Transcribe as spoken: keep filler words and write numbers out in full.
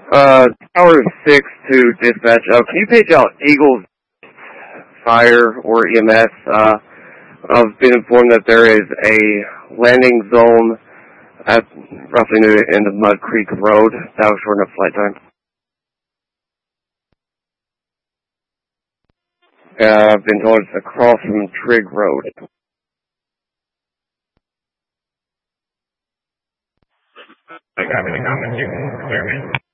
Uh, Tower six to dispatch. Uh, can you page out Eagles Fire or E M S? Uh, I've been informed that there is a landing zone at roughly near the end of Mud Creek Road. That will shorten up flight time. Uh, I've been told it's across from Trigg Road. I got it. I got it. You can clear me.